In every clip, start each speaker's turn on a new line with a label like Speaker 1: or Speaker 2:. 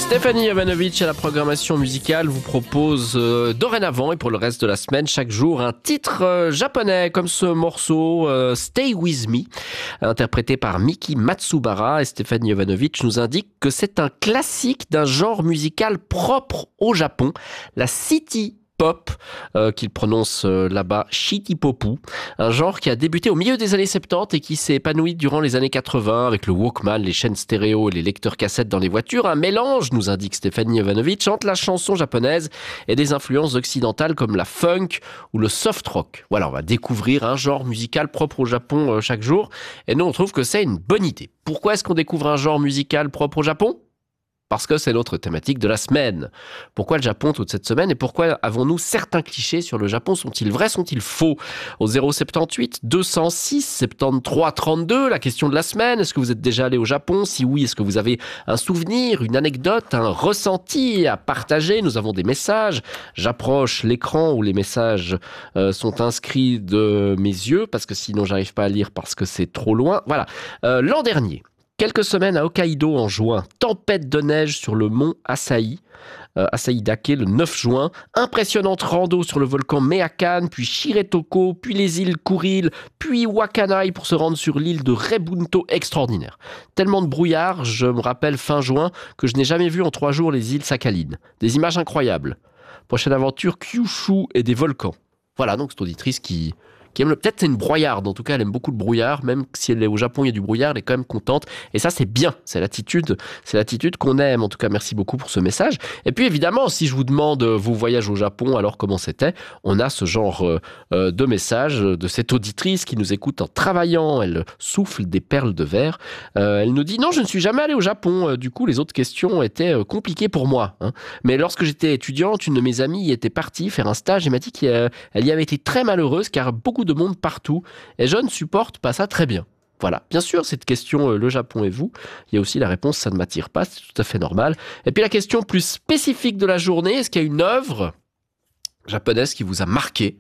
Speaker 1: Stéphanie Jovanovic à la programmation musicale vous propose dorénavant et pour le reste de la semaine, chaque jour, un titre japonais comme ce morceau Stay With Me, interprété par Miki Matsubara. Et Stéphanie Jovanovic nous indique que c'est un classique d'un genre musical propre au Japon, la city pop, qu'il prononce là-bas shitty-popu, un genre qui a débuté au milieu des années 70 et qui s'est épanoui durant les années 80 avec le Walkman, les chaînes stéréo et les lecteurs cassettes dans les voitures, un mélange, nous indique Stéphanie Jovanovic, entre la chanson japonaise et des influences occidentales comme la funk ou le soft rock. Voilà, on va découvrir un genre musical propre au Japon chaque jour et nous on trouve que c'est une bonne idée. Pourquoi est-ce qu'on découvre un genre musical propre au Japon ? Parce que c'est notre thématique de la semaine. Pourquoi le Japon toute cette semaine et pourquoi avons-nous certains clichés sur le Japon? Sont-ils vrais, sont-ils faux? Au 078 206 73 32, la question de la semaine, est-ce que vous êtes déjà allé au Japon? Si oui, est-ce que vous avez un souvenir, une anecdote, un ressenti à partager? Nous avons des messages. J'approche l'écran où les messages sont inscrits de mes yeux parce que sinon j'arrive pas à lire parce que c'est trop loin. Voilà. L'an dernier, quelques semaines à Hokkaido en juin, tempête de neige sur le mont Asahi, Asahi-dake le 9 juin, impressionnante rando sur le volcan Meakan, puis Shiretoko, puis les îles Kuril, puis Wakanai pour se rendre sur l'île de Rebunto, extraordinaire. Tellement de brouillard, je me rappelle fin juin, que je n'ai jamais vu en 3 jours les îles Sakhalin. Des images incroyables. Prochaine aventure, Kyushu et des volcans. Voilà, donc cette auditrice qui aime peut-être c'est une brouillarde, en tout cas elle aime beaucoup le brouillard, même si elle est au Japon il y a du brouillard, elle est quand même contente, et ça c'est bien, c'est l'attitude qu'on aime. En tout cas merci beaucoup pour ce message. Et puis évidemment si je vous demande vos voyages au Japon, alors comment c'était, on a ce genre de message de cette auditrice qui nous écoute en travaillant, elle souffle des perles de verre, elle nous dit non je ne suis jamais allée au Japon, du coup les autres questions étaient compliquées pour moi, hein. Mais lorsque j'étais étudiante, une de mes amies y était partie faire un stage et m'a dit qu'elle y avait été très malheureuse car beaucoup de monde partout et je ne supporte pas ça très bien. Voilà, bien sûr, cette question, le Japon et vous, il y a aussi la réponse, ça ne m'attire pas, c'est tout à fait normal. Et puis la question plus spécifique de la journée, est-ce qu'il y a une œuvre japonaise qui vous a marqué?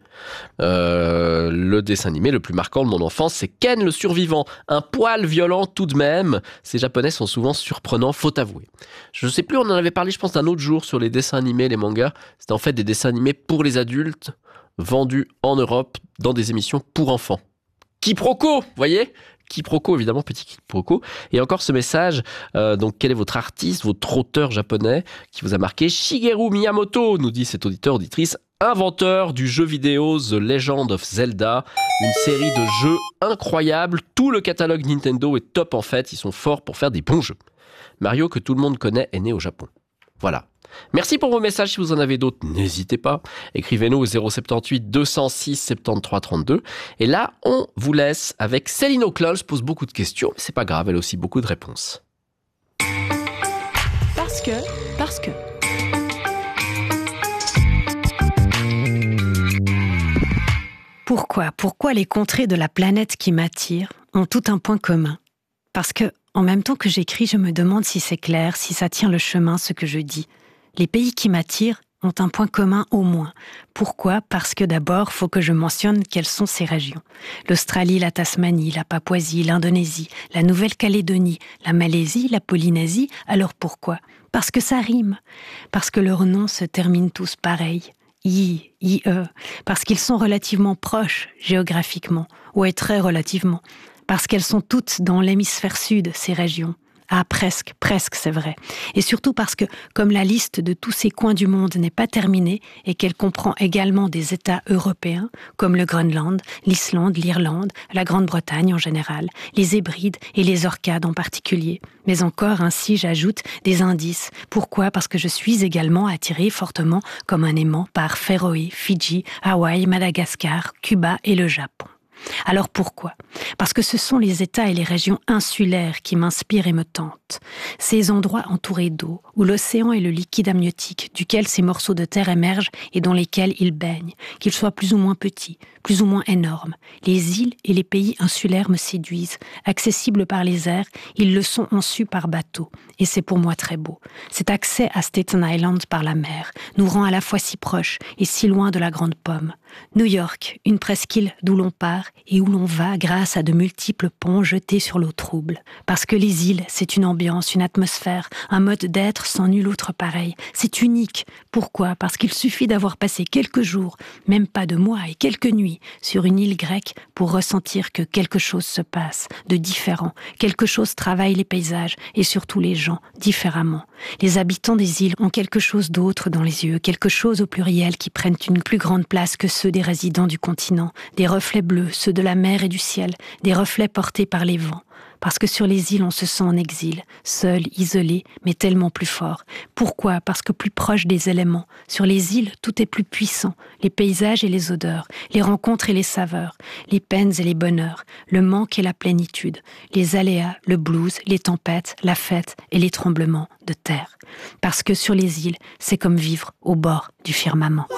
Speaker 1: Le dessin animé le plus marquant de mon enfance, c'est Ken le survivant, un poil violent tout de même. Ces japonais sont souvent surprenants, faut avouer. Je ne sais plus, on en avait parlé je pense d'un autre jour sur les dessins animés, les mangas. C'était en fait des dessins animés pour les adultes, vendus en Europe dans des émissions pour enfants. Quiproquo, voyez ? Quiproquo, évidemment, petit quiproquo. Et encore ce message, donc quel est votre artiste, votre auteur japonais qui vous a marqué? Shigeru Miyamoto, nous dit cet auditeur, auditrice, inventeur du jeu vidéo The Legend of Zelda, une série de jeux incroyables. Tout le catalogue Nintendo est top en fait, ils sont forts pour faire des bons jeux. Mario, que tout le monde connaît, est né au Japon. Voilà. Merci pour vos messages, si vous en avez d'autres, n'hésitez pas. Écrivez-nous au 078 206 73 32. Et là, on vous laisse avec Céline O'Cloll, se pose beaucoup de questions, mais c'est pas grave, elle a aussi beaucoup de réponses.
Speaker 2: Parce que... Pourquoi les contrées de la planète qui m'attirent ont tout un point commun? Parce que, en même temps que j'écris, je me demande si c'est clair, si ça tient le chemin, ce que je dis. Les pays qui m'attirent ont un point commun au moins. Pourquoi ? Parce que d'abord, faut que je mentionne quelles sont ces régions. L'Australie, la Tasmanie, la Papouasie, l'Indonésie, la Nouvelle-Calédonie, la Malaisie, la Polynésie. Alors pourquoi ? Parce que ça rime. Parce que leurs noms se terminent tous pareil. IE. Parce qu'ils sont relativement proches géographiquement. Ouais, très relativement. Parce qu'elles sont toutes dans l'hémisphère sud, ces régions. Ah, presque, c'est vrai. Et surtout parce que, comme la liste de tous ces coins du monde n'est pas terminée et qu'elle comprend également des États européens, comme le Groenland, l'Islande, l'Irlande, la Grande-Bretagne en général, les Hébrides et les Orcades en particulier. Mais encore ainsi, j'ajoute des indices. Pourquoi ? Parce que je suis également attirée fortement comme un aimant par Féroé, Fidji, Hawaï, Madagascar, Cuba et le Japon. Alors pourquoi ? Parce que ce sont les États et les régions insulaires qui m'inspirent et me tentent. Ces endroits entourés d'eau, où l'océan est le liquide amniotique duquel ces morceaux de terre émergent et dans lesquels ils baignent, qu'ils soient plus ou moins petits, plus ou moins énormes. Les îles et les pays insulaires me séduisent. Accessibles par les airs, ils le sont en su par bateau. Et c'est pour moi très beau. Cet accès à Staten Island par la mer nous rend à la fois si proches et si loin de la Grande Pomme. New York, une presqu'île d'où l'on part et où l'on va grâce à de multiples ponts jetés sur l'eau trouble. Parce que les îles, c'est une ambiance, une atmosphère, un mode d'être sans nul autre pareil. C'est unique. Pourquoi ? Parce qu'il suffit d'avoir passé quelques jours, même pas de mois et quelques nuits, sur une île grecque pour ressentir que quelque chose se passe, de différent. Quelque chose travaille les paysages et surtout les gens, différemment. Les habitants des îles ont quelque chose d'autre dans les yeux, quelque chose au pluriel qui prennent une plus grande place que ceux des résidents du continent, des reflets bleus, ceux de la mer et du ciel, des reflets portés par les vents. Parce que sur les îles, on se sent en exil, seul, isolé, mais tellement plus fort. Pourquoi ? Parce que plus proche des éléments. Sur les îles, tout est plus puissant. Les paysages et les odeurs, les rencontres et les saveurs, les peines et les bonheurs, le manque et la plénitude, les aléas, le blues, les tempêtes, la fête et les tremblements de terre. Parce que sur les îles, c'est comme vivre au bord du firmament.